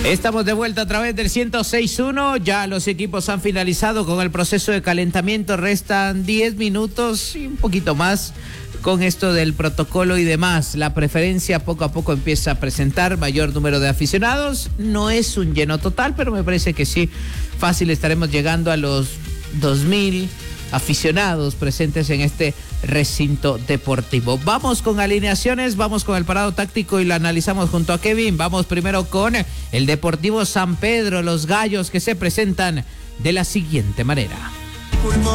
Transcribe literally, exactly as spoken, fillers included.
Estamos de vuelta a través del ciento seis punto uno. Ya los equipos han finalizado con el proceso de calentamiento. Restan diez minutos y un poquito más con esto del protocolo y demás. La preferencia poco a poco empieza a presentar mayor número de aficionados. No es un lleno total, pero me parece que sí, fácil estaremos llegando a los dos mil aficionados presentes en este recinto deportivo. Vamos con alineaciones, vamos con el parado táctico y lo analizamos junto a Kevin. Vamos primero con el Deportivo San Pedro, los gallos que se presentan de la siguiente manera.